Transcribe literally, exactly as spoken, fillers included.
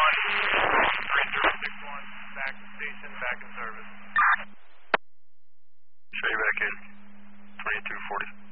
one, three zero six one, back to station, back in service. Show you back in, twenty-two forty.